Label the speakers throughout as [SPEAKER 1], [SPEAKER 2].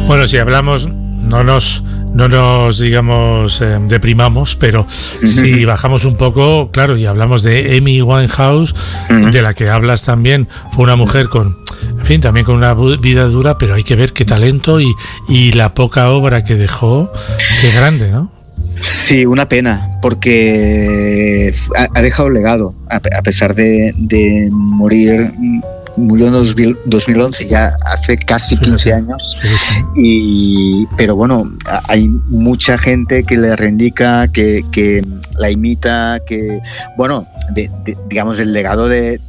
[SPEAKER 1] Bueno, si hablamos, no nos digamos deprimamos, pero si bajamos un poco, claro, y hablamos de Amy Winehouse, de la que hablas también, fue una mujer con, en fin, también con una vida dura, pero hay que ver qué talento y la poca obra que dejó, qué grande, ¿no?
[SPEAKER 2] Sí, una pena, porque ha dejado legado, a pesar de morir. Murió en 2011, ya hace casi 15 años, pero bueno, hay mucha gente que le reivindica, que la imita, que, bueno, digamos, el legado de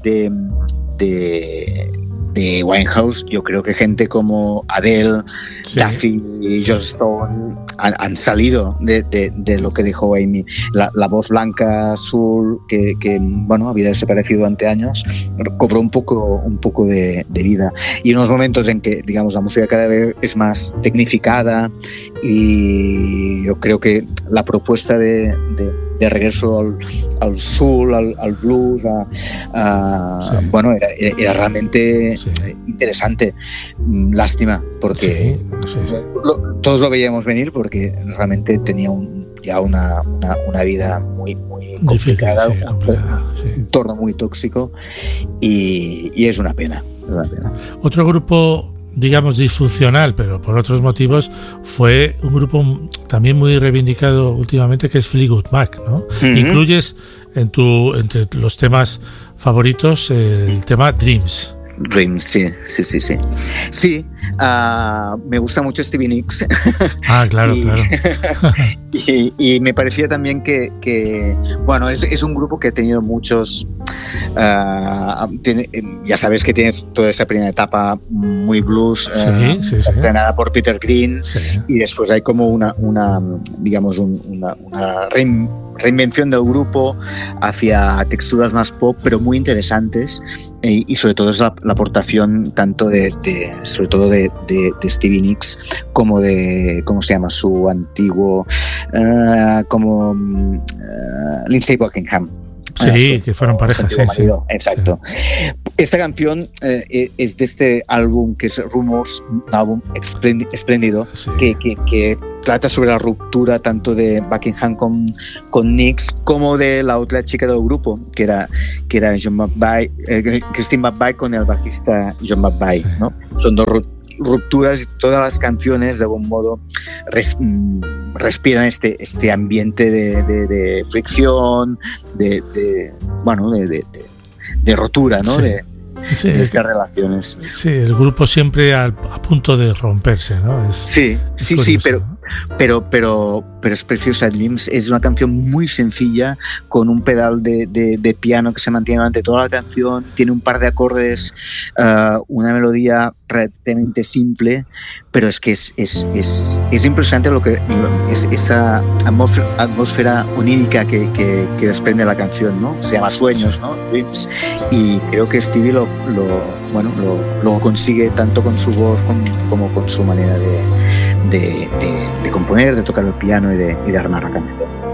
[SPEAKER 2] Winehouse, yo creo que gente como Adele, Duffy y Joss Stone han salido de lo que dijo Amy. La voz blanca, azul, que bueno, había desaparecido durante años, cobró un poco de vida. Y en unos momentos en que, digamos, la música cada vez es más tecnificada, y yo creo que la propuesta de regreso al soul, al blues, bueno, era realmente interesante. Lástima, porque todos lo veíamos venir, porque realmente tenía ya una vida muy complicada, un entorno muy tóxico, y es una pena.
[SPEAKER 1] Otro grupo, digamos, disfuncional, pero por otros motivos, fue un grupo también muy reivindicado últimamente, que es Fleetwood Mac, ¿no? Incluyes entre los temas favoritos el tema Dreams.
[SPEAKER 2] Dreams, sí. Sí, me gusta mucho Stevie Nicks.
[SPEAKER 1] Claro.
[SPEAKER 2] y me parecía también que bueno, es un grupo que ha tenido muchos... ya sabes que tiene toda esa primera etapa muy blues, entrenada por Peter Green, y después hay como una reinvención del grupo hacia texturas más pop, pero muy interesantes, y sobre todo es la aportación tanto sobre todo de Stevie Nicks, como de, ¿cómo se llama?, su antiguo como Lindsey Buckingham.
[SPEAKER 1] Que fueron parejas.
[SPEAKER 2] Exacto. Esta canción es de este álbum que es Rumors, un álbum espléndido, que trata sobre la ruptura tanto de Buckingham con Nicks, como de la otra chica del grupo, que era John McVie, Christine McVie, con el bajista John McVie, ¿no? Son dos rupturas, y todas las canciones de algún modo respiran este ambiente de fricción, de rotura, ¿no? De estas relaciones.
[SPEAKER 1] Sí, el grupo siempre a punto de romperse, ¿no?
[SPEAKER 2] Sí, pero es preciosa. Dreams es una canción muy sencilla, con un pedal de piano que se mantiene durante toda la canción, tiene un par de acordes, una melodía relativamente simple, pero es que es impresionante lo que es esa atmósfera onírica que desprende la canción, ¿no? Se llama Sueños, ¿no? Dreams, y creo que Stevie lo consigue tanto con su voz como con su manera de componer, de tocar el piano y de armar la canción.